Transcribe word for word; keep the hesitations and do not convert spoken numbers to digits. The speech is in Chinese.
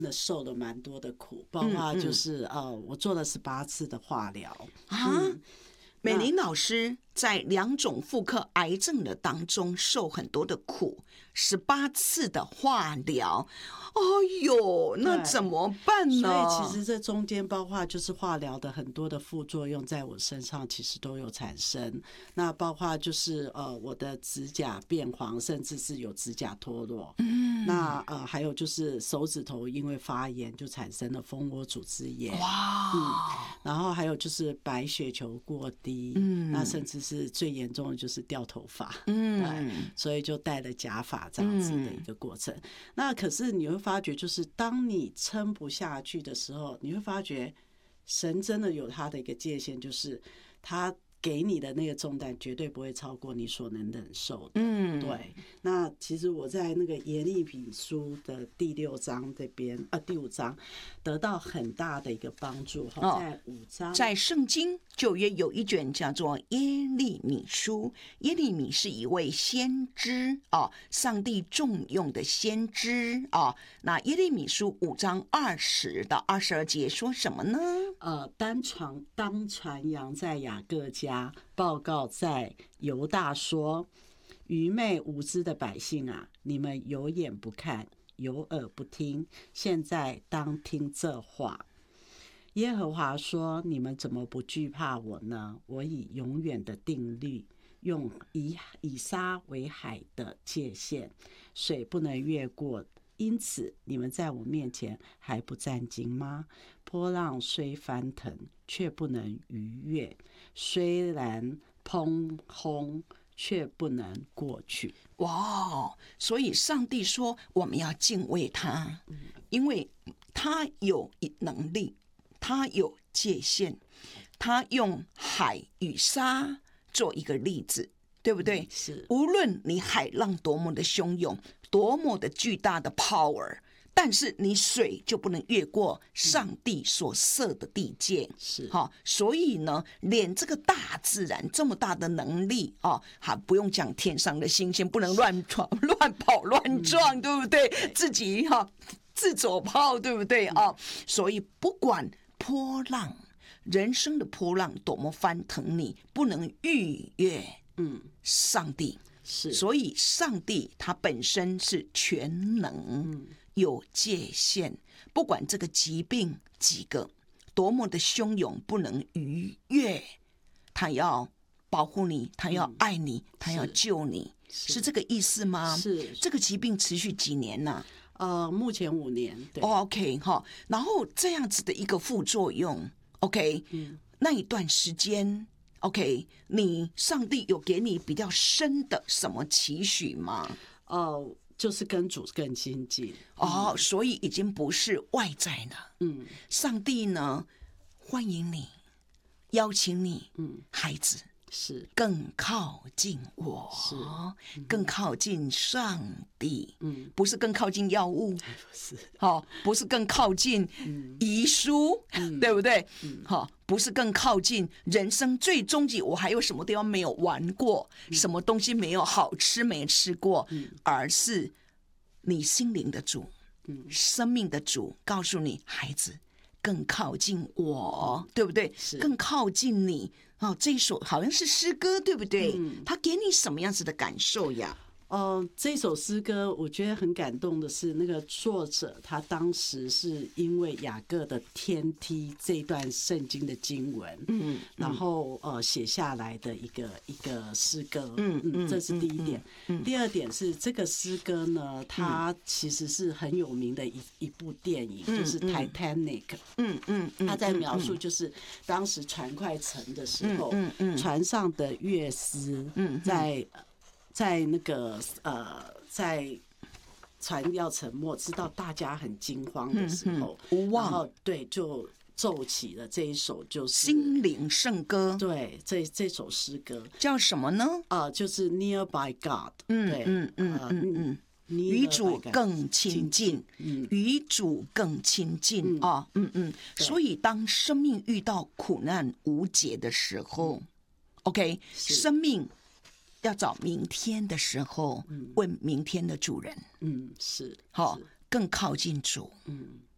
那受了蛮多的苦，包括就是、嗯嗯、呃，我做了十八次的化疗啊。嗯，美玲老师在两种妇科癌症的当中受很多的苦，十八次的化疗，哎呦，那怎么办呢？ 所以其实这中间包括就是化疗的很多的副作用，在我身上其实都有产生。那包括就是呃我的指甲变黄，甚至是有指甲脱落。嗯，那呃还有就是手指头因为发炎就产生了蜂窝组织炎。 哇， 嗯，然后还有就是白血球过低。嗯，那甚至是最严重的就是掉头发。嗯，对，所以就戴了假发这样子的一个过程。嗯，那可是你会发觉，就是当你撑不下去的时候，你会发觉神真的有他的一个界限，就是他给你的那个重担绝对不会超过你所能忍受的。嗯，对。那其实我在那个耶利米书的第六章这边，呃，第五章得到很大的一个帮助。哦，在五章， 在圣经旧约有一卷叫做耶利米书，耶利米是一位先知啊，上帝重用的先知啊。那耶利米书五章二十到二十二节说什么呢？ 呃，当传当传扬在雅各家，报告在犹大说，愚昧无知的百姓啊，你们有眼不看，有耳不听，现在当听这话。耶和华说，你们怎么不惧怕我呢？我以永远的定律，用以以沙为海的界限，水不能越过，因此你们在我面前还不战兢吗？波浪虽翻腾，却不能逾越；虽然砰轰，却不能过去。 哇！所以上帝说我们要敬畏他，因为他有能力，他有界限，他用海与沙做一个例子，对不对？ 是。 无论你海浪多么的汹涌，多么的巨大的 power， 但是你水就不能越过上帝所设的地界。 是。 好，所以呢，连这个大自然这么大的能力啊，还不用讲天上的星星不能乱闯、乱跑、乱撞，嗯、对不对？自己哈、啊、自走炮，对不对啊？所以不管波浪，人生的波浪多么翻腾，你不能逾越。嗯，上帝是， 所以上帝他本身是全能，嗯、有界限，不管这个疾病几个多么的汹涌，不能逾越，他要保护你，他要爱你，嗯、他要救你，是, 是这个意思吗？ 是。 这个疾病持续几年呢、 啊？呃，目前五年。对。 哦、OK 哈，然后这样子的一个副作用 ，OK，、嗯、那一段时间。OK， 你上帝有给你比较深的什么期许吗？ 哦，就是跟主更亲近。 哦，所以已经不是外在了。嗯，上帝呢，欢迎你，邀请你，嗯，孩子是更靠近我， 是、 嗯、更靠近上帝。嗯，不是更靠近药物， 不是， 好、哦，不是更靠近遗书，嗯、对不对？嗯，好、哦。不是更靠近人生最终极，我还有什么地方没有玩过，嗯、什么东西没有好吃没吃过，嗯、而是你心灵的主，嗯、生命的主告诉你，孩子更靠近我，对不对？更靠近你。哦，这一首好像是诗歌，对不对？嗯、他给你什么样子的感受呀？ 呃，这首诗歌我觉得很感动的是，那个作者他当时是因为雅各的天梯这段圣经的经文，嗯，然后呃写下来的一个一个诗歌，嗯嗯，这是第一点。嗯，第二点是这个诗歌呢，它其实是很有名的一一部电影，嗯、就是 Titanic，嗯嗯嗯，他在描述就是当时船快沉的时候，嗯嗯，船上的乐师，嗯，在。在那个呃，在船要沉没，知道大家很惊慌的时候， 无望， 然后对，就奏起了这一首就是心灵圣歌。 对，这这首诗歌叫什么呢？ 啊、呃，就是 Nearby God。 嗯，对，嗯嗯嗯嗯，与主更亲近，与主更亲近啊，嗯嗯。所以当生命遇到苦难无解的时候，嗯、，OK， 生命。要找明天的时候，问明天的主人， 嗯，是， 好，更靠近主，嗯，